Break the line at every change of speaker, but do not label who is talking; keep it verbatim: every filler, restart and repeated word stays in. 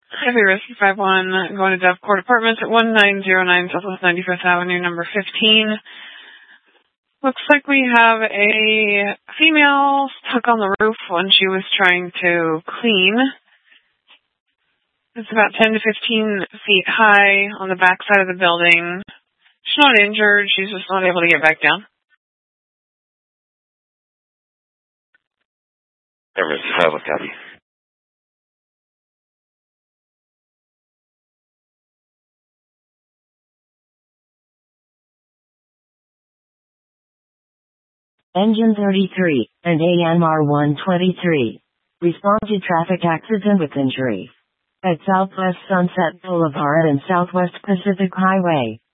Heavy Risk five one, going to Dove Court Apartments at one nine zero nine Southwest ninety-fifth Avenue, number fifteen. Looks like we have a female stuck on the roof when she was trying to clean. It's about ten to fifteen feet high on the back side of the building. She's not injured, she's just not able to get back down.
Heavy Risk five one, copy.
Engine thirty-three and A M R one twenty-three. Respond to traffic accident with injury at Southwest Sunset Boulevard and Southwest Pacific Highway.